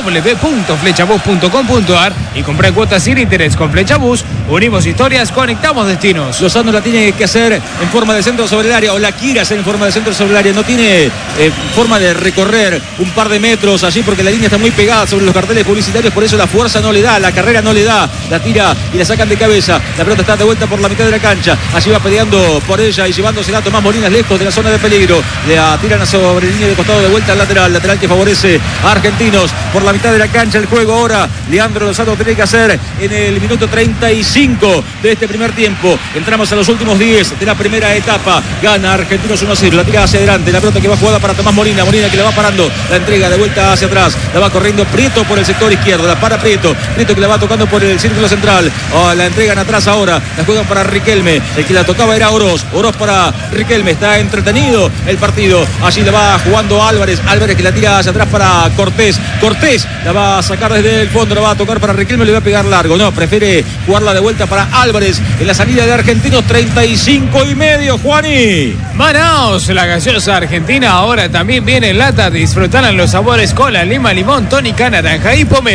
www.flechabús.com.ar y compré cuotas sin interés. Con Flechabús unimos historias, conectamos destinos. Lozano la tiene que hacer en forma de centro sobre el área, o la quiere hacer en forma de centro sobre el área. No tiene forma de recorrer un par de metros allí porque la línea está muy pegada sobre los carteles publicitarios, por eso la fuerza no le da, la carrera no le da, la tira y la sacan de cabeza. La pelota está de vuelta por la mitad de la cancha, allí va peleando por ella y llevándosela a Tomás Molinas lejos de la zona de peligro. La tiran sobre línea de costado de vuelta al lateral que favorece a Argentinos por la mitad de la cancha. El juego ahora, Leandro Lozano tiene que hacer en el minuto 35 de este primer tiempo. Entramos a los últimos 10 de la primera etapa. Gana Argentinos 1-0, la tira hacia adelante, la pelota que va jugada para Tomás Molina que la va parando, la entrega de vuelta hacia atrás, la va corriendo Prieto por el sector izquierdo, la para Prieto que la va tocando por el círculo central. La entregan atrás ahora, la juegan para Riquelme, el que la tocaba era Oroz para Riquelme. Está entretenido el partido, allí la va jugando Álvarez que la tira hacia atrás para Cortés la va a sacar desde el fondo, la va a tocar para Riquelme, le va a pegar largo, no, prefiere jugarla de vuelta para Álvarez en la salida de Argentinos. 35,5, Juani. Manaos, la gaseosa argentina ahora también viene en lata. Disfrutarán los sabores cola, lima, limón, tónica, naranja y pomelo.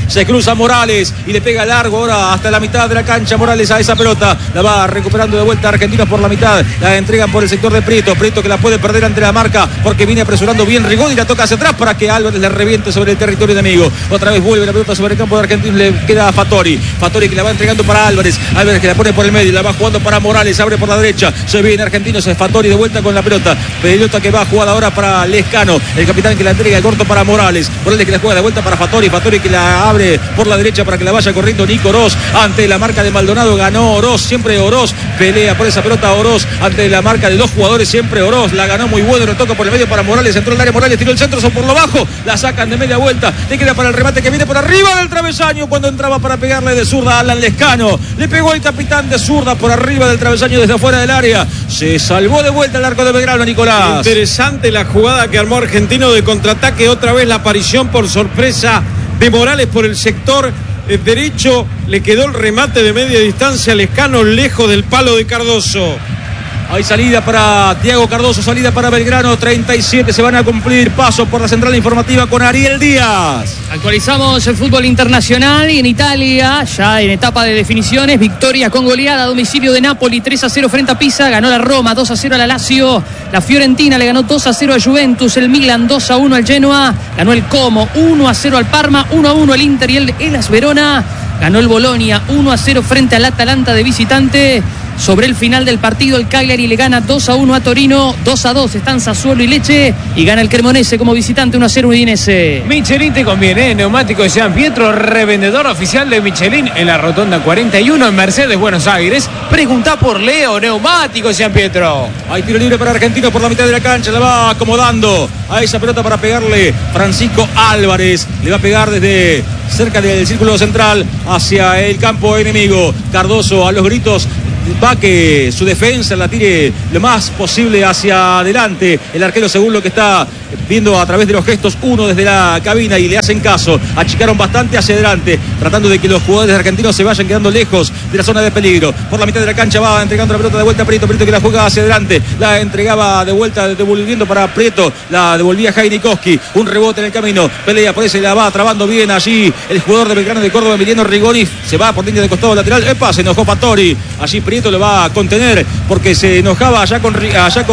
Se cruza Morales y le pega largo ahora hasta la mitad de la cancha. Morales a esa pelota. La va recuperando de vuelta Argentinos por la mitad. La entregan por el sector de Prieto. Prieto que la puede perder ante la marca porque viene apresurando bien Rigoni y la toca hacia atrás para que Álvarez le reviente sobre el territorio enemigo. Otra vez vuelve la pelota sobre el campo de Argentinos. Le queda a Fattori. Fattori que la va entregando para Álvarez. Álvarez que la pone por el medio. La va jugando para Morales. Abre por la derecha. Se viene Argentinos. Es Fattori de vuelta con la pelota. Pelota que va a jugar ahora para Lescano. El capitán que la entrega el corto para Morales. Morales que la juega de vuelta para Fattori. Fattori que la abre por la derecha para que la vaya corriendo Nico Oroz. Ante la marca de Maldonado ganó Oroz. Siempre Oroz pelea por esa pelota. Oroz ante la marca de dos jugadores. Siempre Oroz la ganó muy bueno. Lo toca por el medio para Morales. Entró el área Morales. Tiró el centro. Son por lo bajo. La sacan de media vuelta. Le queda para el remate que viene por arriba del travesaño. Cuando entraba para pegarle de zurda a Alan Lescano. Le pegó el capitán de zurda por arriba del travesaño desde afuera del área. Se salvó de vuelta el arco de Belgrano, Nicolás. Interesante la jugada que armó Argentino de contraataque. Otra vez la aparición por sorpresa de Morales por el sector derecho. Le quedó el remate de media distancia a Lescano, lejos del palo de Cardoso. Hay salida para Thiago Cardoso, salida para Belgrano, 37 se van a cumplir. Paso por la central informativa con Ariel Díaz. Actualizamos el fútbol internacional y en Italia, ya en etapa de definiciones, victoria con goleada a domicilio de Napoli, 3-0 frente a Pisa, ganó la Roma, 2-0 a la Lazio, la Fiorentina le ganó 2-0 a Juventus, el Milan 2-1 al Genoa, ganó el Como, 1-0 al Parma, 1-1 el Inter y el Hellas Verona, ganó el Bolonia, 1-0 frente al Atalanta de visitante. Sobre el final del partido, el Cagliari le gana 2-1 a Torino, 2-2 están Sassuolo y Lecce y gana el Cremonese como visitante 1-0 Udinese. Michelin te conviene, neumático de San Pietro, revendedor oficial de Michelin en la Rotonda 41 en Mercedes, Buenos Aires. Pregunta por Leo, neumático de San Pietro. Hay tiro libre para Argentinos por la mitad de la cancha, la va acomodando a esa pelota para pegarle Francisco Álvarez. Le va a pegar desde cerca del círculo central hacia el campo enemigo. Cardoso a los gritos va que su defensa la tire lo más posible hacia adelante. El arquero, según lo que está viendo a través de los gestos, uno desde la cabina y le hacen caso. Achicaron bastante hacia adelante, tratando de que los jugadores argentinos se vayan quedando lejos de la zona de peligro. Por la mitad de la cancha va entregando la pelota de vuelta a Prieto. Prieto que la juega hacia adelante, la entregaba de vuelta, devolviendo para Prieto, la devolvía Heinikowski. Un rebote en el camino, pelea por ese, la va trabando bien allí el jugador de Belgrano de Córdoba, Emiliano Rigoni. Se va por línea de costado lateral. ¡Epa! Se enojó Fattori. Allí Prieto lo va a contener porque se enojaba allá con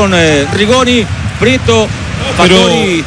Rigoni. Prieto. Fattori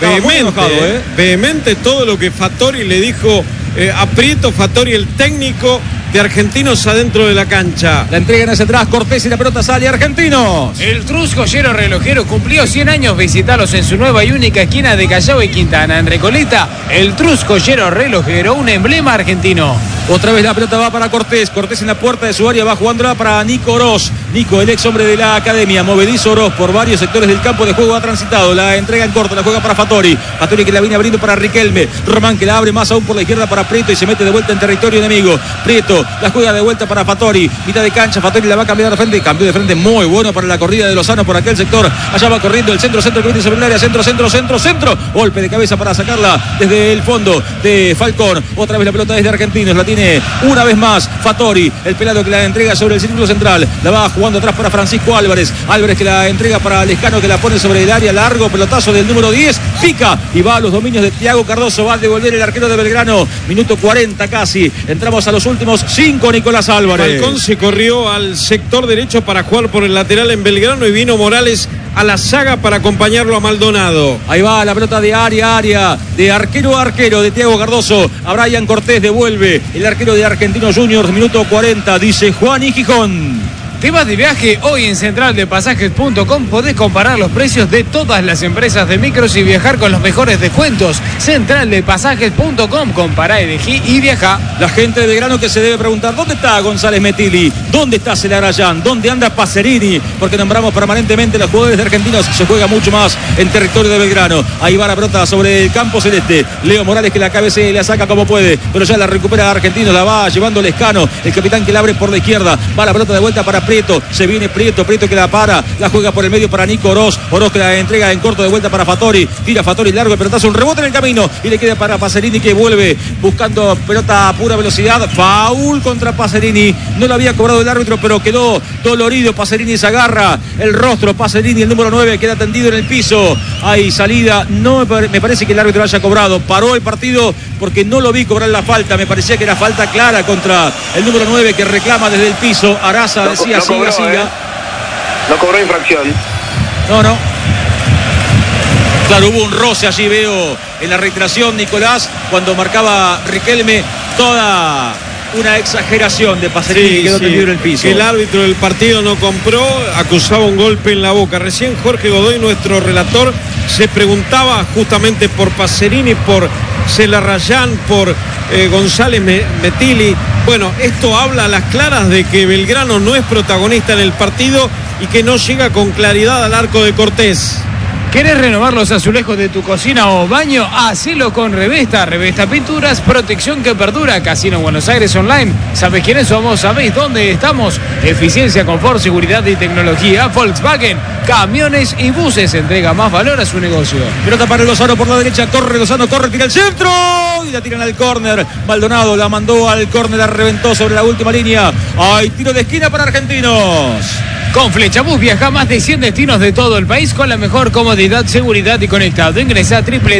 vehemente todo lo que Fattori le dijo a Prieto. Fattori, el técnico de Argentinos adentro de la cancha. La entregan hacia atrás Cortés y la pelota sale Argentinos. El Trus Joyero Relojero cumplió 100 años. Visitalos en su nueva y única esquina de Callao y Quintana. En Recoleta, el Trus Joyero Relojero, un emblema argentino. Otra vez la pelota va para Cortés. Cortés en la puerta de su área va jugándola para Nico Oroz. Nico, el ex hombre de la academia. Movedizo Oroz por varios sectores del campo de juego ha transitado. La entrega en corto, la juega para Fattori. Fattori que la viene abriendo para Riquelme. Román que la abre más aún por la izquierda para Prieto y se mete de vuelta en territorio enemigo. Prieto la juega de vuelta para Fattori. Mitad de cancha, Fattori la va a cambiar de frente. Cambió de frente muy bueno para la corrida de Lozano por aquel sector. Allá va corriendo el centro que viene sobre el área. Centro. Golpe de cabeza para sacarla desde el fondo de Falcón. Otra vez la pelota desde Argentinos. La tiene una vez más Fattori. El pelado que la entrega sobre el círculo central. La va jugando atrás para Francisco Álvarez. Álvarez que la entrega para Lescano que la pone sobre el área. Largo pelotazo del número 10. Pica y va a los dominios de Thiago Cardoso. Va a devolver el arquero de Belgrano. Minuto 40 casi. Entramos a los últimos 5. Nicolás Álvarez. Falcón se corrió al sector derecho para jugar por el lateral en Belgrano y vino Morales a la saga para acompañarlo a Maldonado. Ahí va la pelota de área, de arquero a arquero de Thiago Cardoso. A Brian Cortés devuelve el arquero de Argentinos Juniors. Minuto 40, dice Juan y Gijón. ¿Te vas de viaje? Hoy en centraldepasajes.com podés comparar los precios de todas las empresas de micros y viajar con los mejores descuentos. Centraldepasajes.com, compará, elegí y viaja. La gente de Belgrano que se debe preguntar, ¿dónde está González Metilli? ¿Dónde está Celarayán? ¿Dónde anda Pacerini? Porque nombramos permanentemente a los jugadores de Argentinos. Se juega mucho más en territorio de Belgrano. Ahí va la pelota sobre el campo celeste. Leo Morales que la cabecea y la saca como puede, pero ya la recupera Argentinos. La va llevando Lescano, el capitán que la abre por la izquierda. Va la pelota de vuelta para Prieto, se viene Prieto que la para, la juega por el medio para Nico Oroz que la entrega en corto de vuelta para Fattori, tira Fattori largo, el pelotazo, un rebote en el camino y le queda para Pacerini, que vuelve buscando pelota a pura velocidad. Foul contra Pacerini, no lo había cobrado el árbitro, pero quedó dolorido. Pacerini se agarra el rostro, Pacerini, el número 9, queda tendido en el piso. Hay salida, no me parece que el árbitro haya cobrado, paró el partido porque no lo vi cobrar la falta, me parecía que era falta clara contra el número 9 que reclama desde el piso. Araza decía, siga. No cobró infracción. No. Claro, hubo un roce allí, veo en la reiteración, Nicolás, cuando marcaba Riquelme, toda una exageración de Pacerini, que quedó tendido en el piso. El árbitro del partido no compró, acusaba un golpe en la boca. Recién Jorge Godoy, nuestro relator, se preguntaba justamente por Pacerini, por Celarrayán, por González Metili. Bueno, esto habla a las claras de que Belgrano no es protagonista en el partido y que no llega con claridad al arco de Cortés. ¿Querés renovar los azulejos de tu cocina o baño? Hacelo con Revesta. Revesta Pinturas, protección que perdura. Casino Buenos Aires Online. ¿Sabés quiénes somos? ¿Sabéis dónde estamos? Eficiencia, confort, seguridad y tecnología. Volkswagen, camiones y buses. Entrega más valor a su negocio. Pelota para Lozano por la derecha. Corre Lozano, tira el centro. Y la tiran al córner. Maldonado la mandó al córner, la reventó sobre la última línea. Hay tiro de esquina para Argentinos. Con Flechabús viaja más de 100 destinos de todo el país con la mejor comodidad, seguridad y conectado. Ingresa a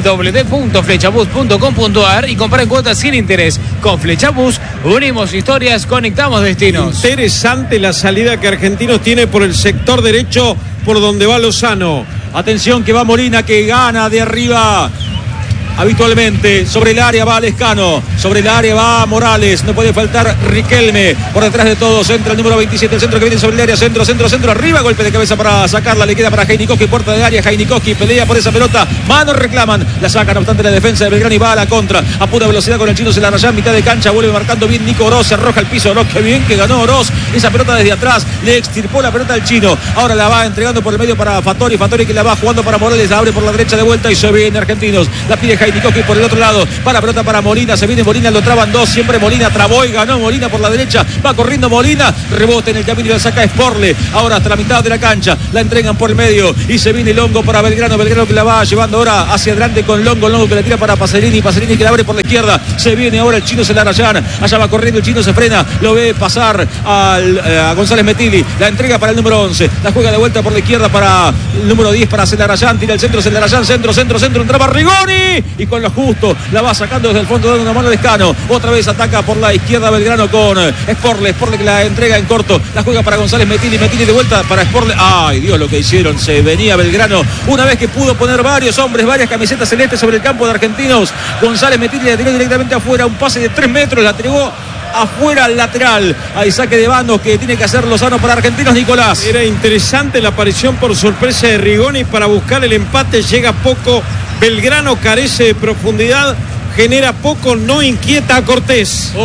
www.flechabús.com.ar y compra en cuotas sin interés. Con Flechabús unimos historias, conectamos destinos. Interesante la salida que Argentinos tiene por el sector derecho, por donde va Lozano. Atención que va Molina, que gana de arriba. Habitualmente sobre el área va Lescano, sobre el área va Morales, no puede faltar Riquelme, por detrás de todos entra el número 27, el centro que viene sobre el área, centro, arriba, golpe de cabeza para sacarla, le queda para Heinikowski, puerta de área, Heinikowski pelea por esa pelota, manos reclaman, la sacan, no obstante la defensa de Belgrano y va a la contra, a pura velocidad con el chino Celarrayán, mitad de cancha, vuelve marcando bien Nico Oroz, se arroja el piso, Oroz, que bien que ganó Oroz, esa pelota desde atrás, le extirpó la pelota al chino, ahora la va entregando por el medio para Fattori que la va jugando para Morales, la abre por la derecha de vuelta y se viene Argentinos, la pide Heinikowski por el otro lado, para pelota para Molina, se viene Molina, lo traban dos, siempre Molina trabó y ganó Molina por la derecha, va corriendo Molina, rebote en el camino y la saca Sporle, ahora hasta la mitad de la cancha, la entregan por el medio y se viene Longo para Belgrano que la va llevando ahora hacia adelante con Longo que la tira para Pacerini que la abre por la izquierda, se viene ahora el chino Celarrayán, allá va corriendo el chino, se frena, lo ve pasar a González Metili, la entrega para el número 11, la juega de vuelta por la izquierda para el número 10 para Celarrayán, tira el centro Celarrayán, centro, entraba Rigoni y con los justo, la va sacando desde el fondo dando una mano de Lescano, otra vez ataca por la izquierda Belgrano con Sporle que la entrega en corto, la juega para González Metili de vuelta para Sporle, ay Dios lo que hicieron, se venía Belgrano, una vez que pudo poner varios hombres, varias camisetas celestes sobre el campo de Argentinos, González Metili la tiró directamente afuera, un pase de 3 metros, la entregó afuera al lateral, hay saque de bando que tiene que hacer Lozano para Argentinos, Nicolás. Era interesante la aparición por sorpresa de Rigoni para buscar el empate, llega poco, Belgrano carece de profundidad, genera poco, no inquieta a Cortés.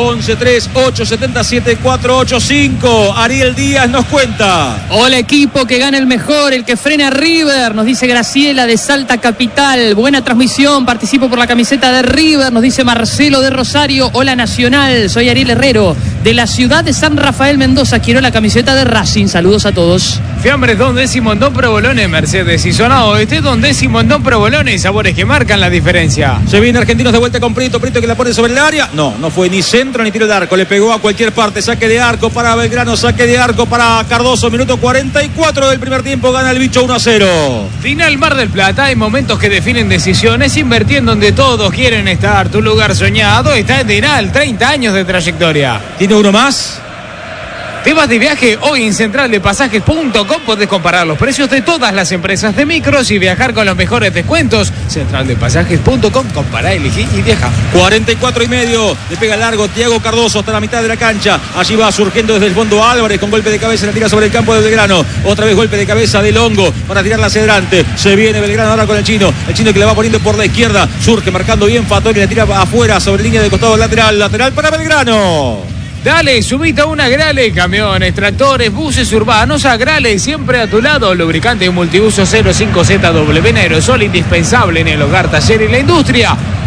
11-3-8-7-7-4-8-5. Ariel Díaz nos cuenta. Hola equipo, que gana el mejor, el que frena a River, nos dice Graciela de Salta Capital. Buena transmisión, participo por la camiseta de River, nos dice Marcelo de Rosario. Hola Nacional, soy Ariel Herrero de la ciudad de San Rafael Mendoza, quiero la camiseta de Racing, saludos a todos. Fiambres Don Décimo en Don Provolone, Mercedes y Zona Oeste, Don Décimo en Don Provolone, sabores que marcan la diferencia. Se viene Argentinos de vuelta con Prieto que la pone sobre el área, no fue ni centro ni tiro de arco, le pegó a cualquier parte, saque de arco para Belgrano, saque de arco para Cardoso, minuto 44 del primer tiempo, gana el bicho 1-0. Final Mar del Plata, hay momentos que definen decisiones, invertí en donde todos quieren estar, tu lugar soñado está en Dinal, 30 años de trayectoria. ¿Tiene uno más? ¿Te vas de viaje? Hoy en centraldepasajes.com podés comparar los precios de todas las empresas de micros y viajar con los mejores descuentos. Centraldepasajes.com, compará, elegí y viaja. 44,5, le pega largo Thiago Cardoso hasta la mitad de la cancha. Allí va surgiendo desde el fondo Álvarez con golpe de cabeza, la tira sobre el campo de Belgrano. Otra vez golpe de cabeza de Longo para tirarla hacia adelante. Se viene Belgrano ahora con el chino que le va poniendo por la izquierda. Surge marcando bien Fattori, que le tira afuera sobre línea de costado lateral para Belgrano. Dale, subite a una Grale, camiones, tractores, buses urbanos, a Grale, siempre a tu lado. Lubricante multiuso 05ZW en aerosol, indispensable en el hogar, taller y la industria.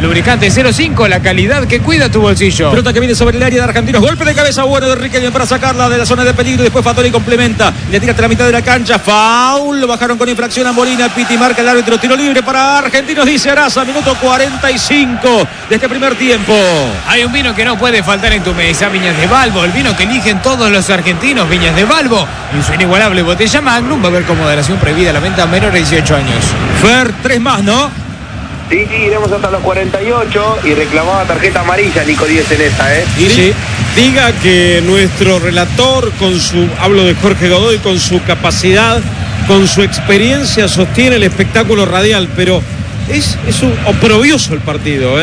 Lubricante 05, la calidad que cuida tu bolsillo. Pelota que viene sobre el área de Argentinos. Golpe de cabeza bueno de Riquelme para sacarla de la zona de peligro. Después Fattori complementa. Le tira hasta la mitad de la cancha. Foul. Lo bajaron con infracción a Molina. Piti marca el árbitro. Tiro libre para Argentinos, dice Araza. Minuto 45 de este primer tiempo. Hay un vino que no puede faltar en tu mesa. Viñas de Balbo. El vino que eligen todos los argentinos. Viñas de Balbo. En su inigualable botella Magnum. Va a haber con moderación prohibida la venta a menores de 18 años. Fer, 3 más, ¿no? Sí, iremos hasta los 48 y reclamaba tarjeta amarilla Nico Díez en esta, Sí. Diga que nuestro relator, hablo de Jorge Godoy, con su capacidad, con su experiencia, sostiene el espectáculo radial, pero es un oprobioso el partido,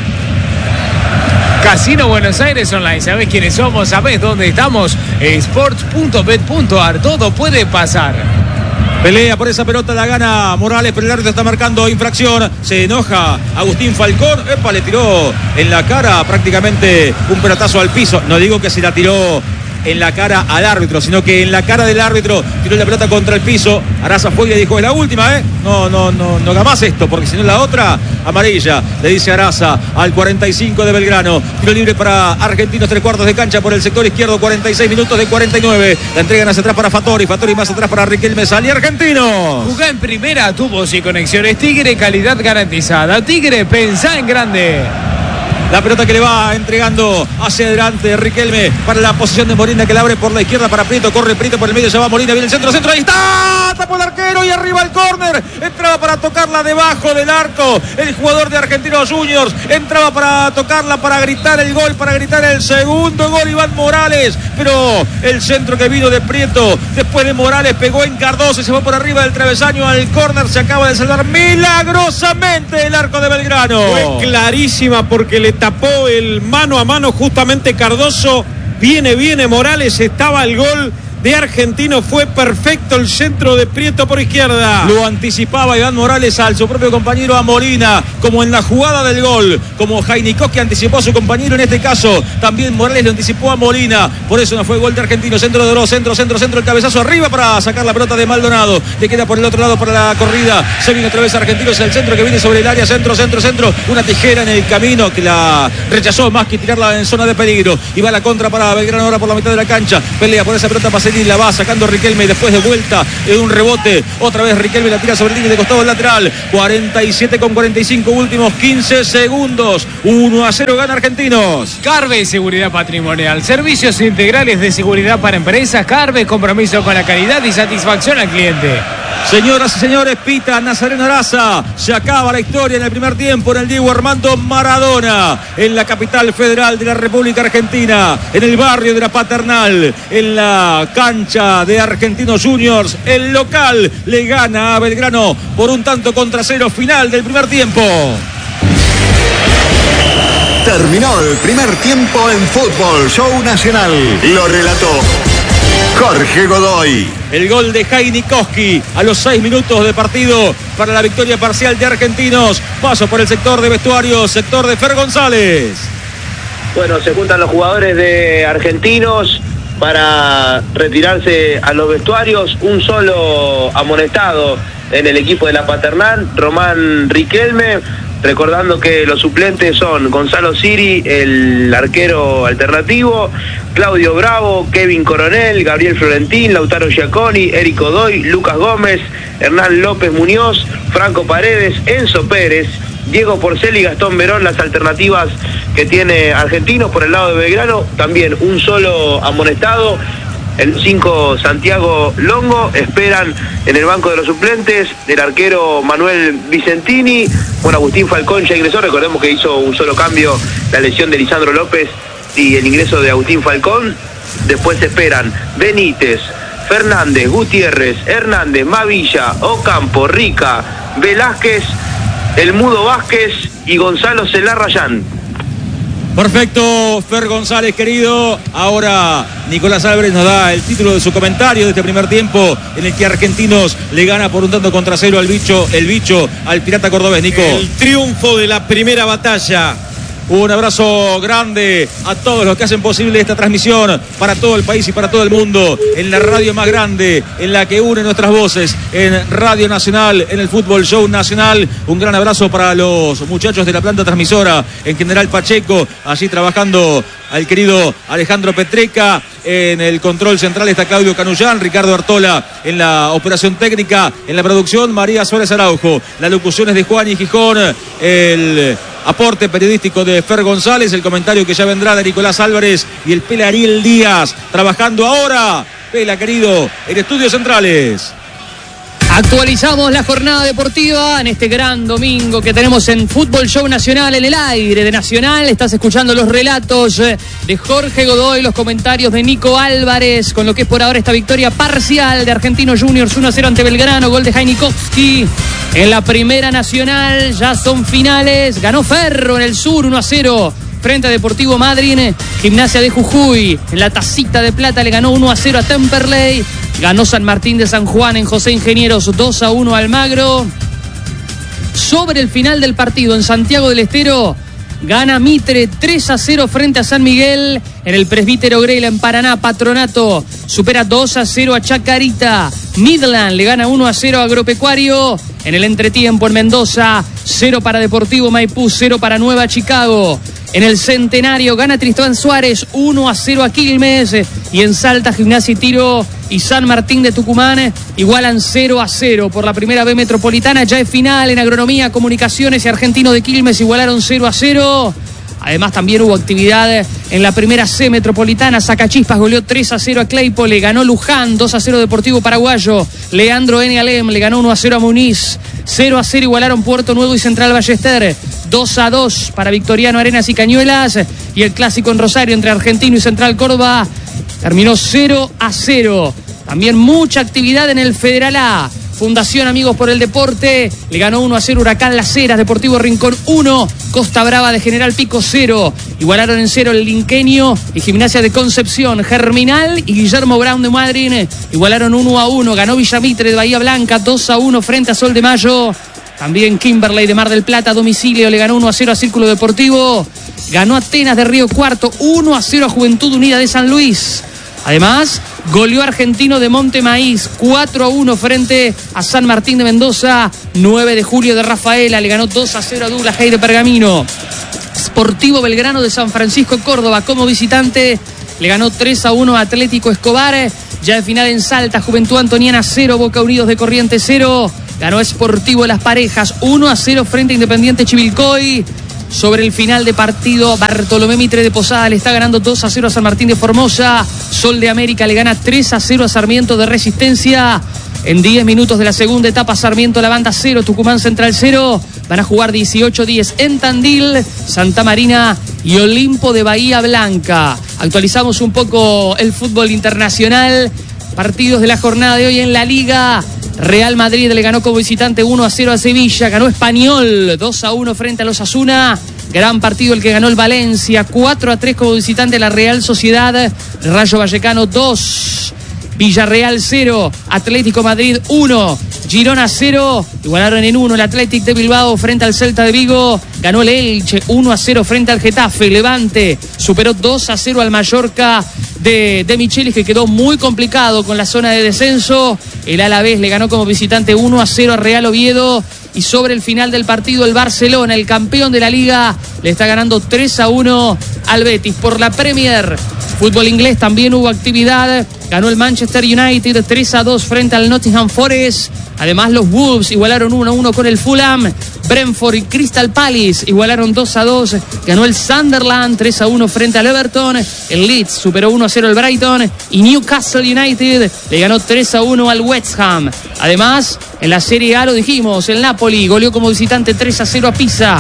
Casino Buenos Aires Online. ¿Sabés quiénes somos? ¿Sabés dónde estamos? Sports.bet.ar. Todo puede pasar. Pelea por esa pelota, la gana Morales, pero el árbitro está marcando infracción. Se enoja Agustín Falcón. Epa, le tiró en la cara prácticamente un pelotazo al piso. No digo que se la tiró en la cara al árbitro, sino que en la cara del árbitro tiró la pelota contra el piso. Araza fue y le dijo: es la última, no haga más esto, porque si no la otra, amarilla, le dice Araza al 45 de Belgrano. Tiro libre para Argentinos, 3/4 de cancha por el sector izquierdo, 46 minutos de 49. La entregan hacia atrás para Fattori más atrás para Riquelme. Salía Argentino. Jugá en primera, tubos y conexiones Tigre, calidad garantizada. Tigre, pensá en grande. La pelota que le va entregando hacia adelante Riquelme para la posición de Molina, que la abre por la izquierda para Prieto. Corre Prieto por el medio, se va Molina, viene el centro, ahí está. Tapó el arquero y arriba el córner. Entraba para tocarla debajo del arco. El jugador de Argentinos Juniors entraba para tocarla, para gritar el gol, para gritar el segundo gol. Iván Morales, pero el centro que vino de Prieto después de Morales pegó en Cardoso y se fue por arriba del travesaño al córner. Se acaba de salvar milagrosamente el arco de Belgrano. Fue clarísima porque le tapó el mano a mano justamente Cardoso. Viene Morales, estaba el gol de Argentino, fue perfecto el centro de Prieto por izquierda. Lo anticipaba Iván Morales al su propio compañero, a Molina, como en la jugada del gol, como Jainikos, que anticipó a su compañero en este caso. También Morales lo anticipó a Molina, por eso no fue gol de Argentino. Centro de Oro, centro, el cabezazo arriba para sacar la pelota de Maldonado. Le queda por el otro lado para la corrida. Se viene otra vez Argentinos, el centro que viene sobre el área, centro. Una tijera en el camino que la rechazó más que tirarla en zona de peligro. Y va la contra para Belgrano ahora por la mitad de la cancha. Pelea por esa pelota Pacerini, la va sacando Riquelme y después de vuelta en un rebote. Otra vez Riquelme la tira sobre el línea de costado lateral. 47,45, últimos 15 segundos. 1-0 gana Argentinos. Carve Seguridad Patrimonial. Servicios integrales de seguridad para empresas. Carve, compromiso con la calidad y satisfacción al cliente. Señoras y señores, pita Nazareno Araza. Se acaba la historia en el primer tiempo en el Diego Armando Maradona, en la capital federal de la República Argentina, en el barrio de la Paternal, en la cancha de Argentinos Juniors. El local le gana a Belgrano por 1-0. Final del primer tiempo. Terminó el primer tiempo en Fútbol Show Nacional. Lo relató Jorge Godoy. El gol de Jainikowski a los 6 minutos de partido para la victoria parcial de Argentinos. Paso por el sector de vestuarios, sector de Fer González. Bueno, se juntan los jugadores de Argentinos para retirarse a los vestuarios. Un solo amonestado en el equipo de la Paternal, Román Riquelme. Recordando que los suplentes son Gonzalo Siri, el arquero alternativo, Claudio Bravo, Kevin Coronel, Gabriel Florentín, Lautaro Giaconi, Eric Godoy, Lucas Gómez, Hernán López Muñoz, Franco Paredes, Enzo Pérez, Diego Porcel y Gastón Verón, las alternativas que tiene Argentinos. Por el lado de Belgrano, también un solo amonestado. El 5 Santiago Longo. Esperan en el banco de los suplentes el arquero Manuel Vicentini. Bueno, Agustín Falcón ya ingresó. Recordemos que hizo un solo cambio, la lesión de Lisandro López y el ingreso de Agustín Falcón. Después esperan Benítez, Fernández, Gutiérrez, Hernández, Mavilla, Ocampo, Rica, Velázquez, El Mudo Vázquez y Gonzalo Celarrayán. Perfecto, Fer González, querido. Ahora Nicolás Álvarez nos da el título de su comentario de este primer tiempo en el que Argentinos le gana por 1-0 al bicho, al Pirata Cordobés, Nico. El triunfo de la primera batalla. Un abrazo grande a todos los que hacen posible esta transmisión para todo el país y para todo el mundo, en la radio más grande, en la que une nuestras voces, en Radio Nacional, en el Fútbol Show Nacional. Un gran abrazo para los muchachos de la planta transmisora, en General Pacheco, allí trabajando al querido Alejandro Petreca. En el control central está Claudio Canullán, Ricardo Artola en la operación técnica, en la producción María Suárez Araujo, las locuciones de Juan y Gijón, el aporte periodístico de Fer González, el comentario que ya vendrá de Nicolás Álvarez y el Pela Ariel Díaz, trabajando ahora, Pela querido, en Estudios Centrales. Actualizamos la jornada deportiva en este gran domingo que tenemos en Fútbol Show Nacional, en el aire de Nacional. Estás escuchando los relatos de Jorge Godoy, los comentarios de Nico Álvarez, con lo que es por ahora esta victoria parcial de Argentinos Juniors 1-0 ante Belgrano, gol de Heinikowski. En la Primera Nacional ya son finales, ganó Ferro en el sur 1-0 frente a Deportivo Madryn. Gimnasia de Jujuy en la tacita de plata le ganó 1-0 a Temperley. Ganó San Martín de San Juan en José Ingenieros 2-1 a Almagro. Sobre el final del partido en Santiago del Estero, gana Mitre 3-0 frente a San Miguel. En el Presbítero Grela en Paraná, Patronato supera 2-0 a Chacarita. Midland le gana 1-0 a Agropecuario. En el entretiempo en Mendoza, 0 para Deportivo Maipú, 0 para Nueva Chicago. En el Centenario gana Tristán Suárez 1-0 a Quilmes. Y en Salta, Gimnasia y Tiro y San Martín de Tucumán igualan 0-0 por la primera B metropolitana. Ya es final en Agronomía, Comunicaciones y Argentino de Quilmes igualaron 0-0. Además también hubo actividad en la primera C metropolitana. Sacachispas goleó 3-0 a Claypole, ganó Luján 2-0 Deportivo Paraguayo. Leandro N. Alem le ganó 1-0 a Muniz. 0-0 igualaron Puerto Nuevo y Central Ballester. 2-2 para Victoriano Arenas y Cañuelas. Y el clásico en Rosario entre Argentino y Central Córdoba terminó 0-0. También mucha actividad en el Federal A. Fundación Amigos por el Deporte le ganó 1-0 Huracán Las Heras, Deportivo Rincón 1, Costa Brava de General Pico 0. Igualaron en 0 el Linqueño y Gimnasia de Concepción. Germinal y Guillermo Brown de Madryn igualaron 1-1. Ganó Villamitre de Bahía Blanca 2-1 frente a Sol de Mayo. También Kimberley de Mar del Plata a domicilio le ganó 1-0 a Círculo Deportivo. Ganó Atenas de Río Cuarto 1-0 a Juventud Unida de San Luis. Además, goleó Argentino de Monte Maíz 4-1 frente a San Martín de Mendoza. 9 de julio de Rafaela le ganó 2-0 a Douglas Hay de Pergamino. Sportivo Belgrano de San Francisco Córdoba como visitante le ganó 3-1 a Atlético Escobar. Ya de final en Salta, Juventud Antoniana 0, Boca Unidos de Corrientes 0. Ganó Sportivo Las Parejas 1-0 frente a Independiente Chivilcoy. Sobre el final de partido, Bartolomé Mitre de Posada le está ganando 2-0 a San Martín de Formosa. Sol de América le gana 3-0 a Sarmiento de Resistencia. En 10 minutos de la segunda etapa, Sarmiento la banda 0, Tucumán Central 0. Van a jugar 18-10 en Tandil, Santa Marina y Olimpo de Bahía Blanca. Actualizamos un poco el fútbol internacional. Partidos de la jornada de hoy en la Liga. Real Madrid le ganó como visitante 1-0 a Sevilla. Ganó Español 2-1 frente a los Asuna. Gran partido el que ganó el Valencia. 4-3 como visitante la Real Sociedad. Rayo Vallecano 2. Villarreal 0. Atlético Madrid 1. Girona 0. Igualaron en 1 el Athletic de Bilbao frente al Celta de Vigo. Ganó el Elche 1-0 frente al Getafe. Levante superó 2-0 al Mallorca de Michelis, que quedó muy complicado con la zona de descenso. El Alavés le ganó como visitante 1-0 a Real Oviedo. Y sobre el final del partido, el Barcelona, el campeón de la Liga, le está ganando 3-1 al Betis. Por la Premier, fútbol inglés, también hubo actividad. Ganó el Manchester United 3-2 frente al Nottingham Forest. Además, los Wolves igualaron 1-1 con el Fulham. Brentford y Crystal Palace igualaron 2-2. Ganó el Sunderland 3-1 frente al Everton. El Leeds superó 1-0 al Brighton. Y Newcastle United le ganó 3-1 al West Ham. Además, en la Serie A lo dijimos, el Napoli goleó como visitante 3-0 a Pisa.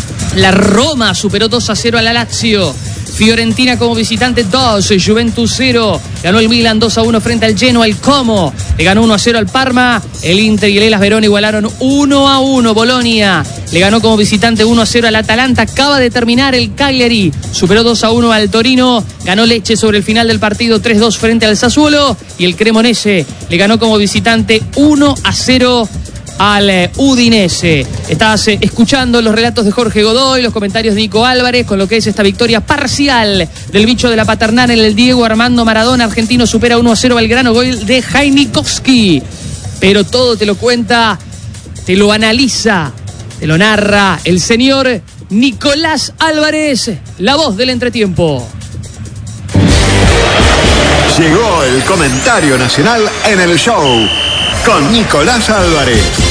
La Roma superó 2-0 a la Lazio. Fiorentina como visitante 2, Juventus 0. Ganó el Milan 2-1 frente al Genoa. El Como le ganó 1-0 al Parma. El Inter y el Hellas Verona igualaron 1-1. Bolonia le ganó como visitante 1-0 al Atalanta. Acaba de terminar el Cagliari. Superó 2-1 al Torino. Ganó Lecce sobre el final del partido 3-2 frente al Sassuolo. Y el Cremonese le ganó como visitante 1-0 al Udinese. Estás escuchando los relatos de Jorge Godoy, los comentarios de Nico Álvarez, con lo que es esta victoria parcial del bicho de la Paternal en el Diego Armando Maradona. Argentino supera 1-0 Belgrano, gol de Heinikowski. Pero todo te lo cuenta, te lo analiza, te lo narra el señor Nicolás Álvarez, la voz del entretiempo. Llegó el comentario nacional en el show con Nicolás Álvarez.